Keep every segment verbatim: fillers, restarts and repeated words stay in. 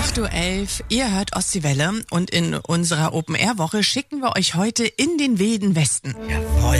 acht Uhr elf, ihr hört Ostseewelle und in unserer Open-Air-Woche schicken wir euch heute in den wilden Westen. Jawohl.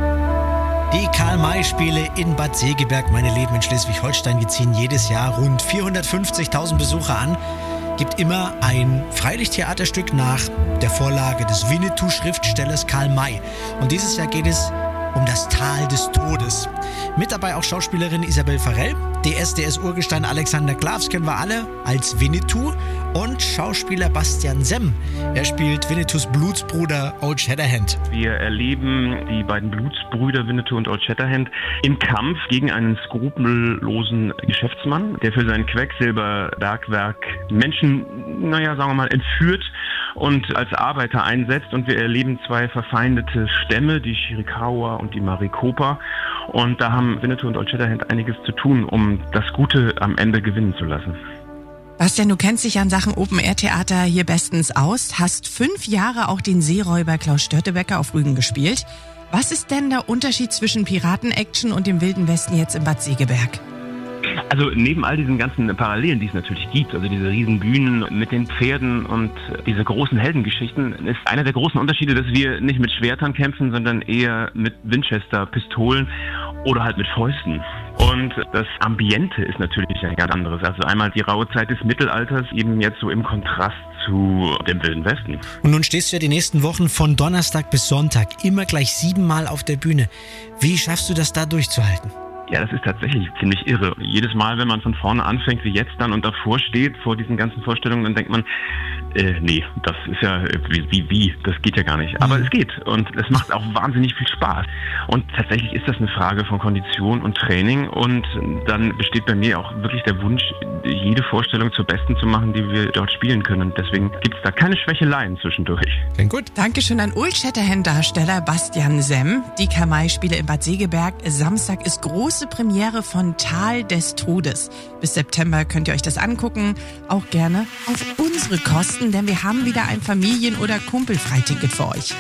Die Karl-May-Spiele in Bad Segeberg, meine Lieben, in Schleswig-Holstein, die ziehen jedes Jahr rund vierhundertfünfzigtausend Besucher an. Gibt immer ein Freilichttheaterstück nach der Vorlage des Winnetou-Schriftstellers Karl May. Und dieses Jahr geht es um das Tal des Todes. Mit dabei auch Schauspielerin Isabelle Farrell, D S D S-Urgestein Alexander Klavs kennen wir alle als Winnetou und Schauspieler Bastian Semm. Er spielt Winnetous Blutsbruder Old Shatterhand. Wir erleben die beiden Blutsbrüder Winnetou und Old Shatterhand im Kampf gegen einen skrupellosen Geschäftsmann, der für sein Quecksilberbergwerk Menschen, naja, sagen wir mal, entführt und als Arbeiter einsetzt. Und wir erleben zwei verfeindete Stämme, die Chiricahua und die Maricopa. Und da haben Winnetou und Old Shatterhand einiges zu tun, um das Gute am Ende gewinnen zu lassen. Bastian, du kennst dich an Sachen Open-Air-Theater hier bestens aus, hast fünf Jahre auch den Seeräuber Klaus Störtebeker auf Rügen gespielt. Was ist denn der Unterschied zwischen Piraten-Action und dem Wilden Westen jetzt in Bad Segeberg? Also neben all diesen ganzen Parallelen, die es natürlich gibt, also diese riesen Bühnen mit den Pferden und diese großen Heldengeschichten, ist einer der großen Unterschiede, dass wir nicht mit Schwertern kämpfen, sondern eher mit Winchester-Pistolen oder halt mit Fäusten. Und das Ambiente ist natürlich ein ganz anderes. Also einmal die raue Zeit des Mittelalters, eben jetzt so im Kontrast zu dem Wilden Westen. Und nun stehst du ja die nächsten Wochen von Donnerstag bis Sonntag immer gleich siebenmal auf der Bühne. Wie schaffst du das da durchzuhalten? Ja, das ist tatsächlich ziemlich irre. Jedes Mal, wenn man von vorne anfängt, wie jetzt dann, und davor steht, vor diesen ganzen Vorstellungen, dann denkt man, äh, nee, das ist ja, wie, wie, wie, das geht ja gar nicht. Aber mhm. es geht und es macht auch wahnsinnig viel Spaß. Und tatsächlich ist das eine Frage von Kondition und Training und dann besteht bei mir auch wirklich der Wunsch, jede Vorstellung zur besten zu machen, die wir dort spielen können. Und deswegen gibt es da keine Schwächeleien zwischendurch. Klingt gut. Dankeschön an Old Shatterhand-Darsteller Bastian Semm. Die Karl-May-Spiele in Bad Segeberg. Samstag ist große Premiere von Tal des Todes. Bis September könnt ihr euch das angucken. Auch gerne auf unsere Kosten, denn wir haben wieder ein Familien- oder Kumpelfreiticket für euch.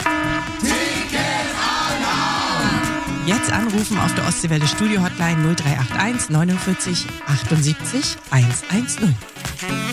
Jetzt anrufen auf der Ostseewelle Studio Hotline null drei acht eins neunundvierzig achtundsiebzig hundertzehn.